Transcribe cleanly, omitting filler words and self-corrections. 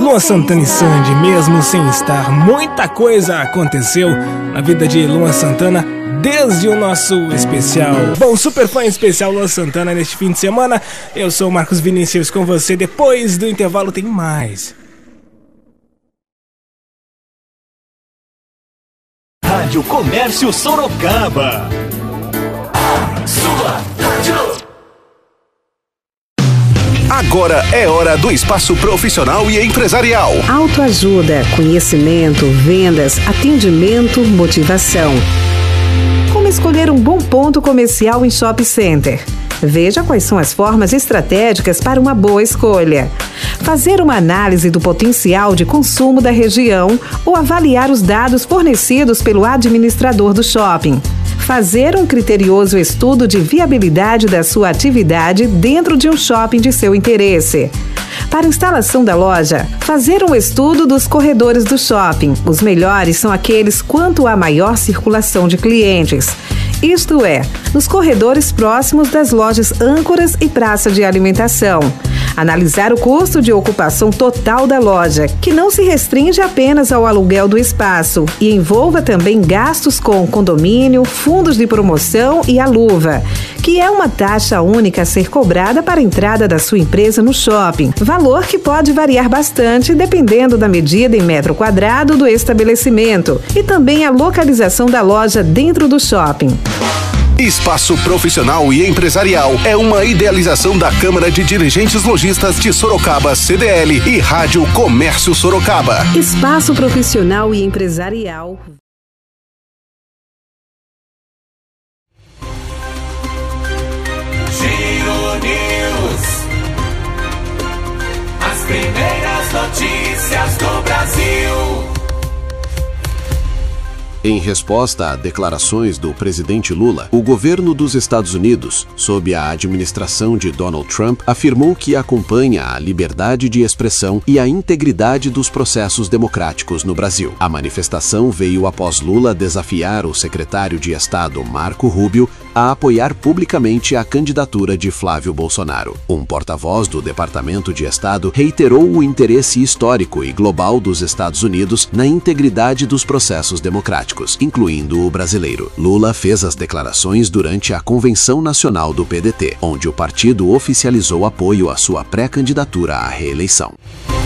Luan Santana e Sandy, mesmo sem estar, muita coisa aconteceu na vida de Luan Santana desde o nosso especial. Bom, super fã especial Luan Santana neste fim de semana. Eu sou o Marcos Vinícius com você. Depois do intervalo tem mais. Rádio Comércio Sorocaba. Sua rádio. Agora é hora do espaço profissional e empresarial. Autoajuda, conhecimento, vendas, atendimento, motivação. Como escolher um bom ponto comercial em shopping center? Veja quais são as formas estratégicas para uma boa escolha. Fazer uma análise do potencial de consumo da região ou avaliar os dados fornecidos pelo administrador do shopping. Fazer um criterioso estudo de viabilidade da sua atividade dentro de um shopping de seu interesse. Para a instalação da loja, fazer um estudo dos corredores do shopping. Os melhores são aqueles quanto à maior circulação de clientes. Isto é, nos corredores próximos das lojas âncoras e praça de alimentação. Analisar o custo de ocupação total da loja, que não se restringe apenas ao aluguel do espaço e envolva também gastos com condomínio, fundos de promoção e a luva, que é uma taxa única a ser cobrada para a entrada da sua empresa no shopping, valor que pode variar bastante dependendo da medida em metro quadrado do estabelecimento e também a localização da loja dentro do shopping. Espaço Profissional e Empresarial é uma idealização da Câmara de Dirigentes Lojistas de Sorocaba, CDL e Rádio Comércio Sorocaba. Espaço Profissional e Empresarial. Giro News. As primeiras notícias do Brasil. Em resposta a declarações do presidente Lula, o governo dos Estados Unidos, sob a administração de Donald Trump, afirmou que acompanha a liberdade de expressão e a integridade dos processos democráticos no Brasil. A manifestação veio após Lula desafiar o secretário de Estado, Marco Rubio, a apoiar publicamente a candidatura de Flávio Bolsonaro. Um porta-voz do Departamento de Estado reiterou o interesse histórico e global dos Estados Unidos na integridade dos processos democráticos, incluindo o brasileiro. Lula fez as declarações durante a Convenção Nacional do PDT, onde o partido oficializou apoio à sua pré-candidatura à reeleição.